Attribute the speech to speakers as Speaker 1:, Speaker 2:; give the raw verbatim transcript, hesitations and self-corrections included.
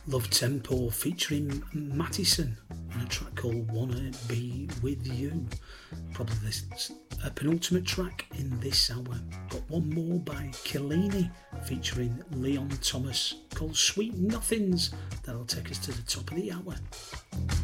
Speaker 1: Love Tempo featuring Mattison on a track called Wanna Be With You. Probably this a penultimate track in this hour. Got one more by Kellini featuring Leon Thomas called Sweet Nothings. That'll take us to the top of the hour.